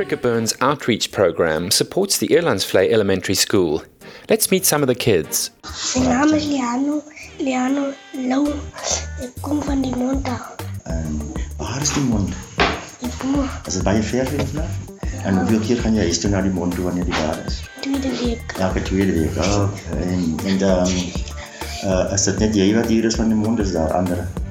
Africa Burns Outreach Program supports the Elandsvlei Elementary School. Let's meet some of the kids. Mijn naam is Liano Lou. Ik kom van die mond af. En waar is die mond? Die boer, Is het bij je ver vanaf? En hoeveel keer gaan jij eens toe naar die mond toe wanneer die daar is? tweede week. Elke tweede week. Oh, en is het net jij wat hier is van die mond? Is daar andere?